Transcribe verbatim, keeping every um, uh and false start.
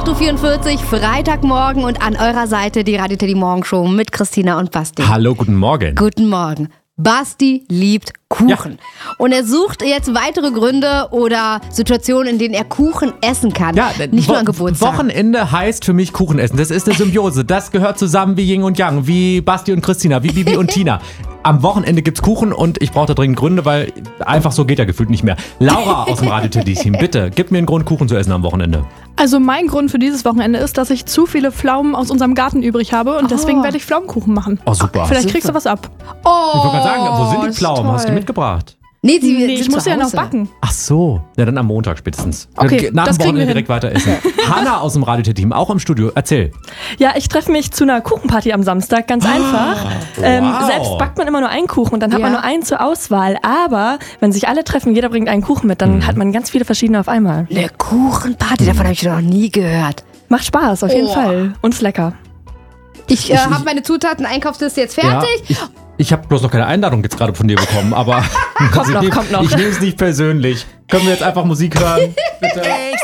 Uhr vierundvierzig, Freitagmorgen und an eurer Seite die Radio Teddy Morgenshow mit Christina und Basti. Hallo, guten Morgen. Guten Morgen. Basti liebt Kuchen. Ja. Und er sucht jetzt weitere Gründe oder Situationen, in denen er Kuchen essen kann. Ja, nicht Wo- nur an Geburtstag. Wochenende heißt für mich Kuchen essen. Das ist eine Symbiose. Das gehört zusammen wie Yin und Yang, wie Basti und Christina, wie Bibi und Tina. Am Wochenende gibt's Kuchen und ich brauche da dringend Gründe, weil einfach so geht ja gefühlt nicht mehr. Laura aus dem Radio Teddy-Team, bitte, gib mir einen Grund, Kuchen zu essen am Wochenende. Also mein Grund für dieses Wochenende ist, dass ich zu viele Pflaumen aus unserem Garten übrig habe und Oh. deswegen werde ich Pflaumenkuchen machen. Oh, super. Vielleicht Super. kriegst du was ab. Oh, Ich wollte gerade sagen, wo sind die das ist Pflaumen? Hast du die toll. mitgebracht? Nee, sie, Nee, sie ich zu muss ja noch Hause. backen. Ach so, ja dann am Montag spätestens. Okay, Nach das dem kriegen Wochenende wir hin. direkt weiter essen. Hanna aus dem Radio Teddy-Team, auch im Studio, erzähl. Ja, ich treffe mich zu einer Kuchenparty am Samstag, ganz einfach. Ähm, wow. selbst backt man immer nur einen Kuchen und dann hat Ja. man nur einen zur Auswahl. Aber wenn sich alle treffen, jeder bringt einen Kuchen mit, dann hat man ganz viele verschiedene auf einmal. Eine Kuchenparty, davon habe ich noch nie gehört. Macht Spaß, auf jeden Oh. Fall. Und ist lecker. Ich, äh, Ich- habe meine Zutaten, Einkaufsliste jetzt fertig. Ja, ich ich habe bloß noch keine Einladung jetzt gerade von dir bekommen, aber Kommt noch, ich, kommt noch. Ich nehme es nicht persönlich. Können wir jetzt einfach Musik hören? Bitte.